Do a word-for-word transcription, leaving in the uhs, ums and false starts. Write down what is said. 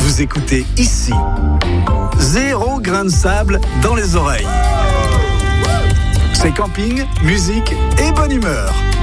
Vous écoutez ici. Zéro grain de sable dans les oreilles. C'est camping, musique et bonne humeur.